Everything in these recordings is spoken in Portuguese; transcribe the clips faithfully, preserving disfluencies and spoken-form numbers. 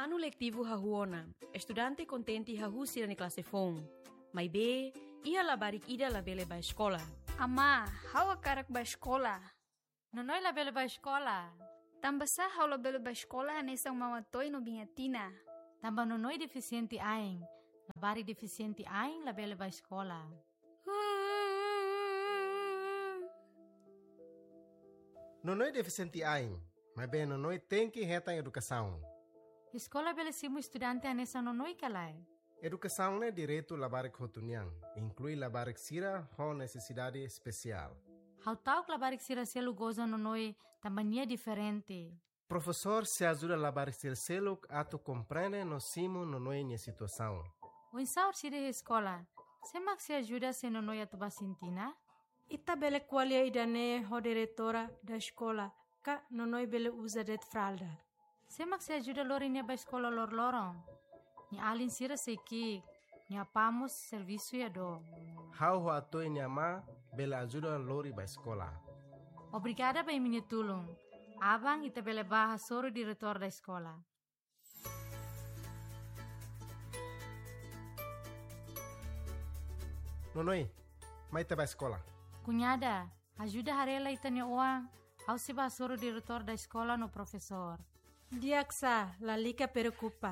Ano letivo hahuona, estudante contenti hahusi na klase fong. May be, iya labarik ida labele ba escola. Ama, hawa karak ba escola? Nonoy labele ba escola? Tambasa hawa labele ba escola hanesang mawatoy no bingatina. Tamba nonoy deficiente aing. Labari deficiente aing labele ba escola. Nonoy deficiente aing, mas bem nonoy tem que reta em educação. Escola bele simu estudante anessa nonoy kalay. Educação é direito labarik hotuniang, inclui labarik sira com necessidade especial. How tau labarik sira selu goza nonoy tambania diferente. Professor se ajuda a labarik sira selu ato compreende no simu nonoy nia situação. O insaur sira escola, semak se ajuda se nonoy atuba sintina? Ita bele qualia idane ho diretora da escola, ka nonoy bele usa det fralda. Semak se ajuda lori nia ba escola lor lorong. Ni alin sira seiki, ni apamos serviço ya do. How ho ato nia ma bele ajuda lori ba escola. Obrigada ba minha tulung. Abang ita bele baha soro diretor da escola. Nonoy, mai te ba escola. Cunhada, ajuda harela itanya uang. How se ba soro diretor da escola no professor. Diaksa, la lica preocupa.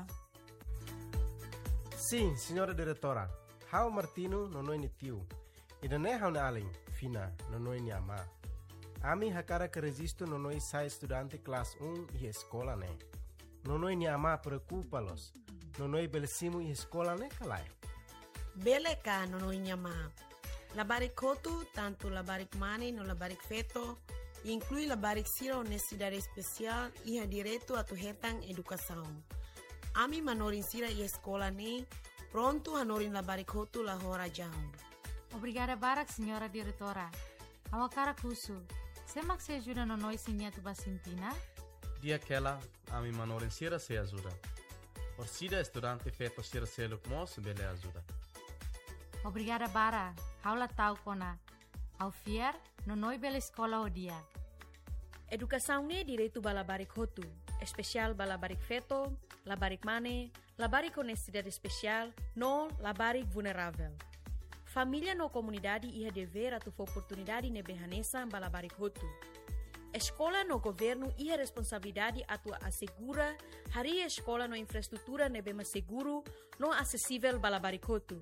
Sim, senhora diretora. How Martino nonoy ni tiu. Idane how na aling, fina, nonoy ni ama. Ami hakara que resisto nonoy sai estudante class um e escola ne. Nonoy ni ama preocupa-los. Nonoy belesimu e escola ne kalai. Bele ka nonoy ni ama. Labarik kotu, tanto labarik mani no labarik feto, inclui labarik sira honestidade especial e ha direito a tu hetang educação. Ami manorin sira e escola ne, pronto hanorin labarik kotu la hora jam. Obrigada barak, senhora diretora. Awakara kusu. Semak se ajuda no noi sinha tu basintina? Dia aquela, ami manorin sira se ajuda. Orsida estudante feto sira se lukmos bele ajuda. Obrigada bara. Haula tau kona. Au fiar, no noi bela escola o dia. Educação ne direito balabarik hotu, especial balabarik feto, labarik mane, labarik honestidade especial, no labarik vulnerável. Família no comunidade ia dever a tu oportunidade ne behanesa balabarik hotu. Escola no governo ia responsabilidade a tu assegura hari escola no infraestrutura ne bema seguro, no acessível balabarik hotu.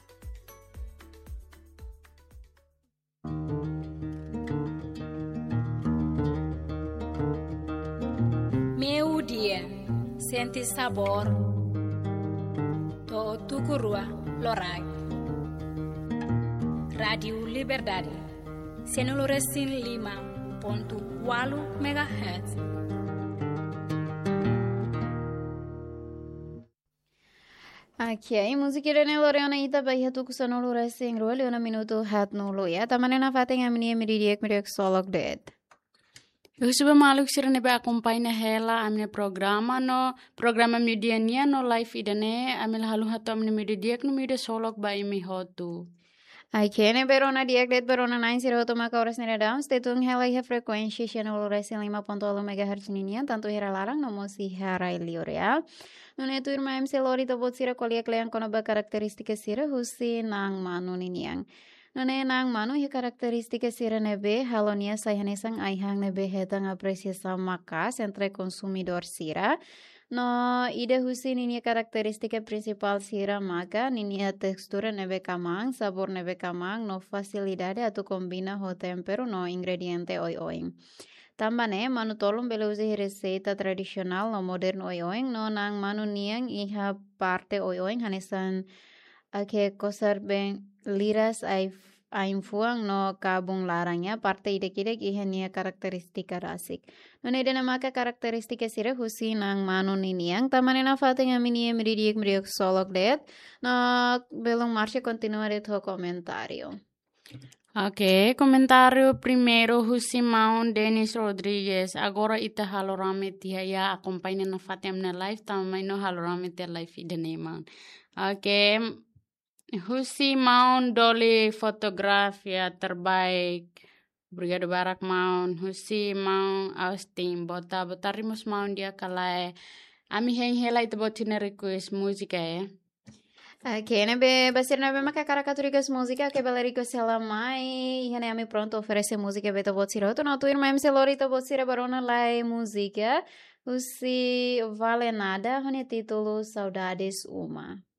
Meu dia, sente sabor, to tukurua lorai. Radio Liberdade, Senoloresin lima ponto quatro megahertz. Aqui, música de Lorena ita bahia tu kusano loresin role una minuto hat no loya. Tamanena fating amni emiriek miriek solok dead. Eu sou maluco se não vai acompanhar ela a minha programa no programa mediania no live idane a minha halu hato a minha media no media solok by me hotu. Aqui ne berona diak det berona nine zero toma kauras nere down stetung hela ia frekuensi channel resin lima ponto nol megahertz ninian tanto hera larang nomo si hara iliorea. Nune tu irma M C lori to bot sira kolia kleang kono ba karakteristika sira husi nang manu niniang. Nune nang manu hi karakteristika sira nebe halonia sayhanesang aihang nebe hetang apresiasa makas entre consumidor sira. No ide husi ninia karakteristika principal sira maka ninia textura nebe kamang, sabor nebe kamang, no facilidade atu combina ho tempero no ingrediente oi oing. Tambane manu tolong bele usi receita tradisional no modern oi oing no nang manu niang iha parte oi oing hanesan ake kosar ben liras ai ainfuang no kabung larangnya parte idek-idek iha nia karakteristika rasik. Nune dena maka karakteristika sira husi nang manu niniang tamanena fating amini meridiek meriok solok det no belum marcha continua de to comentario. Ok, comentário primeiro Husimão Denis Rodrigues. Agora ita halorame tia ya acompanha na fatem na live também no halorame tia live idane man. Ok, Husimão Doli fotografia terbaik. Obrigado barak maun Husimão Austin bota botarimos maun dia kalai Ami heng hela ita botina request música ya. Ok, nebe basir nebe maka caracaturigas música que balerico sela mai e ami pronto oferece música beta botsira outro não tu irmã em selorita botsira barona lai música o se vale nada, hone título Saudades Uma.